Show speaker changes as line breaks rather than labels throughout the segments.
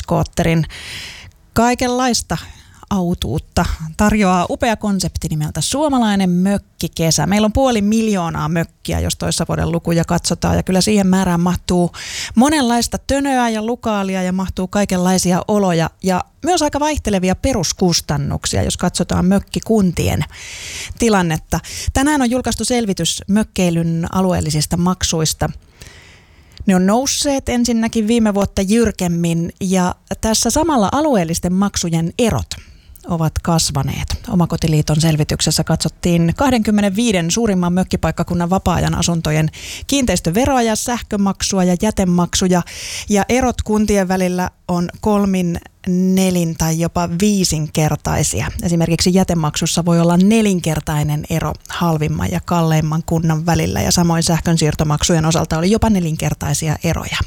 mökkiskootterin. Kaikenlaista autuutta tarjoaa upea konsepti nimeltä Suomalainen mökkikesä. Meillä on 500 000 mökkiä, jos toissa vuoden lukuja katsotaan, ja kyllä siihen määrään mahtuu monenlaista tönöä ja lukaalia ja mahtuu kaikenlaisia oloja ja myös aika vaihtelevia peruskustannuksia, jos katsotaan mökkikuntien tilannetta. Tänään on julkaistu selvitys mökkeilyn alueellisista maksuista. Ne on nousseet ensinnäkin viime vuotta jyrkemmin ja tässä samalla alueellisten maksujen erot ovat kasvaneet. Omakotiliiton selvityksessä katsottiin 25 suurimman mökkipaikkakunnan vapaa-ajan asuntojen kiinteistöveroa ja sähkömaksua ja jätemaksuja. Ja erot kuntien välillä on 3, 4 tai jopa 5-kertaisia. Esimerkiksi jätemaksussa voi olla 4-kertainen ero halvimman ja kalleimman kunnan välillä. Ja samoin sähkönsiirtomaksujen osalta oli jopa 4-kertaisia eroja.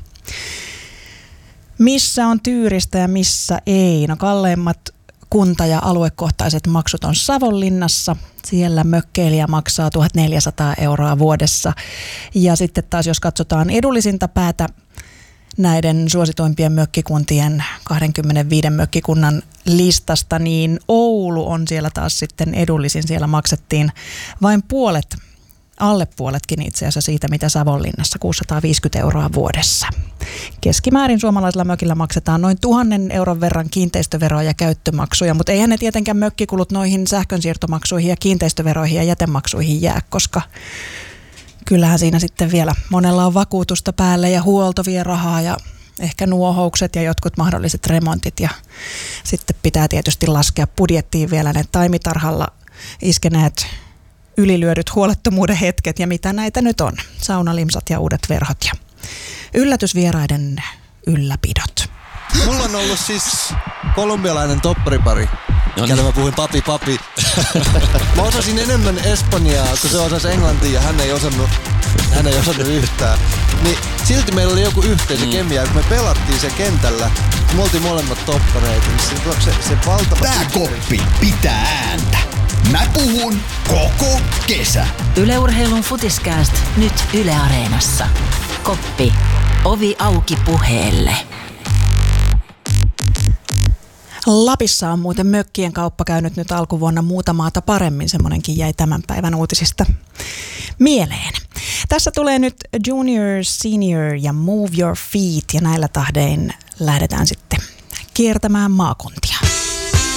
Missä on tyyristä ja missä ei? No kalleimmat kunta- ja aluekohtaiset maksut on Savonlinnassa. Siellä mökkeilijä maksaa 1 400 € vuodessa. Ja sitten taas jos katsotaan edullisinta päätä näiden suosituimpien mökkikuntien 25 mökkikunnan listasta, niin Oulu on siellä taas sitten edullisin. Siellä maksettiin vain puolet, alle puoletkin itse asiassa siitä, mitä Savonlinnassa, 650 € vuodessa. Keskimäärin suomalaisella mökillä maksetaan noin 1 000 € verran kiinteistöveroa ja käyttömaksuja, mutta eihän ne tietenkään mökkikulut noihin sähkönsiirtomaksuihin ja kiinteistöveroihin ja jätemaksuihin jää, koska kyllähän siinä sitten vielä monella on vakuutusta päälle ja huolto vie rahaa ja ehkä nuohoukset ja jotkut mahdolliset remontit ja sitten pitää tietysti laskea budjettiin vielä ne taimitarhalla iskeneet ylilyödyt huolettomuuden hetket ja mitä näitä nyt on. Saunalimsat ja uudet verhot ja yllätysvieraiden ylläpidot.
Mulla on ollut siis kolumbialainen topparipari, kelle mä puhuin papi. Mä osasin enemmän espanjaa, kun se osasi englantia ja hän ei osannut yhtään. Niin silti meillä oli joku yhteisökemia, kun me pelattiin se kentällä, kun me oltiin molemmat toppareita, niin se valtava...
Tää koppi pitää ääntä. Mä puhun koko kesä.
Yle Urheilun Futiskääst nyt Yle Areenassa. Koppi. Ovi auki puheelle.
Lapissa on muuten mökkien kauppa käynyt nyt alkuvuonna muuta maata paremmin. Semmoinenkin jäi tämän päivän uutisista mieleen. Tässä tulee nyt Junior, Senior ja Move Your Feet ja näillä tahdein lähdetään sitten kiertämään maakuntia.